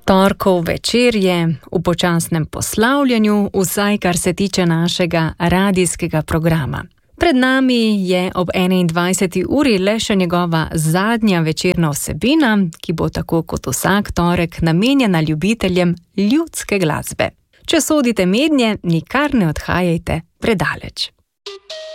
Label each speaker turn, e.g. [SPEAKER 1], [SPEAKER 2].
[SPEAKER 1] Torkov večer je v počasnem poslavljanju, vsaj kar se tiče našega radijskega programa. Pred nami je ob 21. uri le še njegova zadnja večerna vsebina, ki bo tako kot vsak torek namenjena ljubiteljem ljudske glasbe. Če sodite mednje, nikar ne odhajajte predaleč.